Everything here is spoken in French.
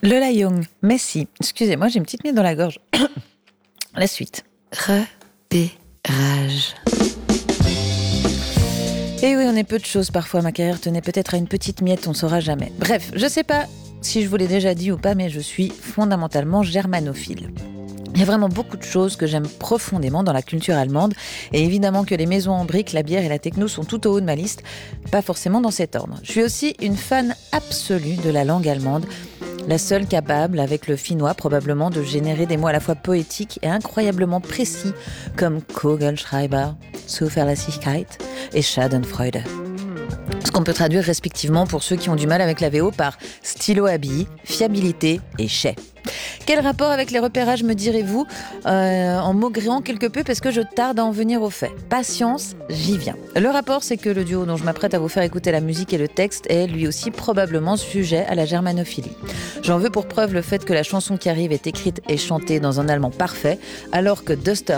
Lola Young, Messi. Excusez-moi, j'ai une petite miette dans la gorge. La suite. Repérage. Et oui, on est peu de choses parfois. Ma carrière tenait peut-être à une petite miette, on saura jamais. Bref, je sais pas si je vous l'ai déjà dit ou pas, mais je suis fondamentalement germanophile. Il y a vraiment beaucoup de choses que j'aime profondément dans la culture allemande, et évidemment que les maisons en briques, la bière et la techno sont tout au haut de ma liste, pas forcément dans cet ordre. Je suis aussi une fan absolue de la langue allemande, la seule capable, avec le finnois probablement, de générer des mots à la fois poétiques et incroyablement précis, comme Kugelschreiber, Zuverlässigkeit et Schadenfreude. Ce qu'on peut traduire respectivement pour ceux qui ont du mal avec la VO par stylo à billes, fiabilité et chais. Quel rapport avec les repérages me direz-vous en maugréant quelque peu parce que je tarde à en venir au fait. Patience, j'y viens. Le rapport, c'est que le duo dont je m'apprête à vous faire écouter la musique et le texte est lui aussi probablement sujet à la germanophilie. J'en veux pour preuve le fait que la chanson qui arrive est écrite et chantée dans un allemand parfait, alors que Duster